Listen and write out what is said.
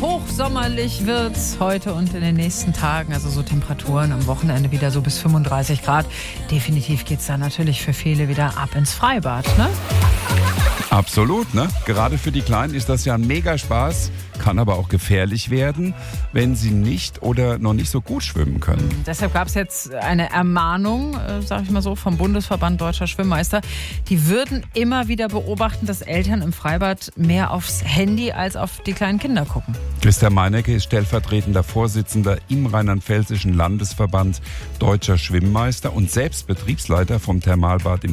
Hochsommerlich wird's heute und in den nächsten Tagen. Also so Temperaturen am Wochenende wieder so bis 35 Grad. Definitiv geht's da natürlich für viele wieder ab ins Freibad, ne? Absolut, ne? Gerade für die Kleinen ist das ja ein Megaspaß, kann aber auch gefährlich werden, wenn sie nicht oder noch nicht so gut schwimmen können. Deshalb gab es jetzt eine Ermahnung, sag ich mal so, vom Bundesverband Deutscher Schwimmmeister. Die würden immer wieder beobachten, dass Eltern im Freibad mehr aufs Handy als auf die kleinen Kinder gucken. Christian Meinecke ist stellvertretender Vorsitzender im Rheinland-Pfälzischen Landesverband Deutscher Schwimmmeister und selbst Betriebsleiter vom Thermalbad im